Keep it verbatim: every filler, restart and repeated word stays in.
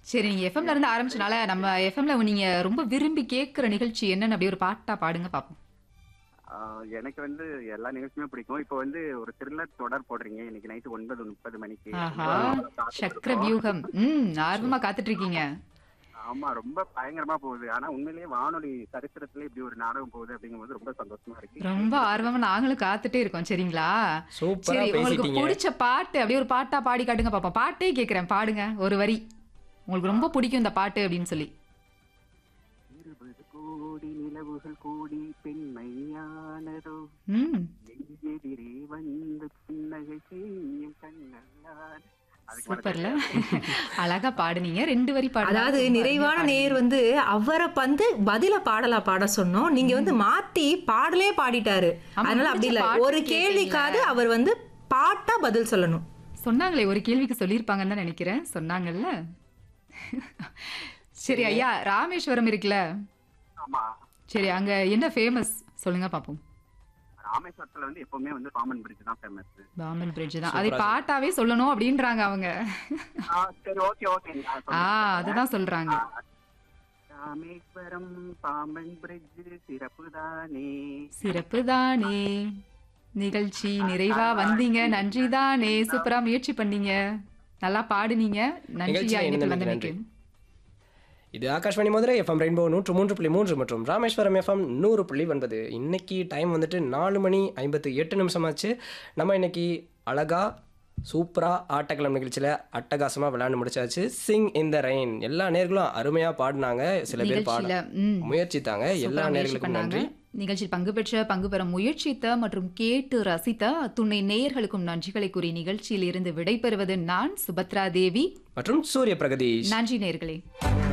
சரி, நீங்க எஃப்எம்ல இருந்து ஆரம்பிச்சனால, நம்ம எஃப்எம்ல நீங்க ரொம்ப விரும்பி கேட்கிற நிகழ்ச்சி என்னன்னு அப்படியே ஒரு பாட்டா பாடுங்க பாப்போம். ஆ, எனக்கு வந்து எல்லா நிகழ்ச்சியுமே பிடிக்கும். இப்போ வந்து ஒரு த்ரில்லர் தொடர் போடுறீங்க. இன்னைக்கு நைட்டு ஒன்பது முப்பது மணிக்கு. ஆஹா! ரொம்ப நாளா காத்துட்டு சக்கர இருக்கோம். வியூகம். ம். ஆர்வமா காத்துட்டு இருக்கீங்க. ஆமா, ரொம்ப பயங்கரமா போகுது. ஆனா உண்மையிலேயே வானொலி சரித்திரத்திலே இப்படி ஒரு நாடகம் போகுது அப்படிங்கும்போது ரொம்ப சந்தோஷமா இருக்கு. ரொம்ப கேட்கறதுக்கு. ஆர்வமா நாங்களும் காத்துட்டே இருக்கோம். சரிங்களா? சூப்பரா சரி, உங்களுக்கு பேசிட்டீங்க. புடிச்ச பாட்டு அப்படியே ஒரு பாட்டா பாடி காட்டுங்க பாப்போம். பாட்டே கேட்கிறேன். பாடுங்க ஒரு வரி. உங்களுக்கு ரொம்ப பிடிக்கும் இந்த பாட்டு அப்படின்னு சொல்லி. இருபது கோடி நிலவுகள் கூடி பெண்மையானதோ ம். எதிரே வந்து புன்னகை செய்யும் கண்ணல்லான். அதுக்கு மேல சூப்பர்ல. தெரியாது. அழகா பாடுனீங்க. ரெண்டு வரி பாடுனா அதாவது ரொம்ப நிறைவான அருமையா நேர் பாடுனீங்க. வந்து அவரை வந்து பதில பாடலா பாட சொன்னோம். நீங்க வந்து மாத்தி பாடலே பாடிட்டாரு. ஆமா, அதனால அப்படி பிடிச்ச இல்ல. பாட்டு ஒரு கேட்டீங்கல்ல. கேள்விக்காவது அவர் வந்து பாட்டா பதில் சொல்லணும். சொன்னாங்களே ஒரு கேள்விக்கு சொல்லியிருப்பாங்கன்னு தான் நினைக்கிறேன். சொன்னாங்கல்ல. சரி சரிங்க. ஐயா, ராமேஸ்வரம் இருக்குல்ல? ஆமா, சரி, அங்க என்ன ஃபேமஸ் சொல்லுங்க பாப்போம். ராமேஸ்வரத்துல வந்து எப்பவுமே வந்து பாம்பன் பிரிட்ஜ் தான் ஃபேமஸ். பாம்பன் பிரிட்ஜ் தான். அதை சூப்பரா சொன்னீங்க. பாட்டாவே சொல்லணும் அப்படின்றாங்க அவங்க. சரி, ஓகே ஓகே நான் ஆ, சொல்லிக்கிறேன். அதுதான் சொல்றாங்க. ராமேஸ்வரம் பாம்பன் பிரிட்ஜ் சிறப்பு தானே. சிறப்பு தானே. நிகழ்ச்சி நிறைவா வந்தீங்க. நன்றி தானே. சூப்பரா முயற்சி பண்ணீங்க. நல்லா பாடுனீங்க. நன்றி நிகழ்ச்சியில இணைப்பில் இணைந்தமைக்கு வந்தமைக்கு. நன்றி. இது ஆகாஷ்வாணி மதுரை எஃப்எம் ரெயின்போ நூற்று மூன்று புள்ளி மூன்று மற்றும் ராமேஸ்வரம் எஃப்எம் நூறு புள்ளி ஒன்பது. இன்னைக்கு டைம் வந்துட்டு நாலு மணி ஐம்பத்தி எட்டு நிமிஷமாச்சு. நம்ம இன்னைக்கு அழகா சூப்பரா ஆட்டக்கிழமை நிகழ்ச்சியில் அட்டகாசமாக விளையாண்டு முடிச்சாச்சு. சிங் இன் த ரெயின். எல்லா நேர்களும் அருமையாக பாடினாங்க. சில பேர் பாட நிகழ்ச்சியில ம், முயற்சித்தாங்க. எல்லா சூப்பரா முயற்சி நேர்களுக்கும் பண்ணாங்க. நன்றி. நிகழ்ச்சியில் பங்கு பெற்ற பங்கு பெற முயற்சித்த மற்றும் கேட்டு ரசித்த அத்துணை நேயர்களுக்கும் நன்றிகளை கூறி நிகழ்ச்சியில் இருந்து விடைபெறுவது நான் சுபத்ரா தேவி. மற்றும் சூரிய பிரகதீஷ். நன்றி நேயர்களே.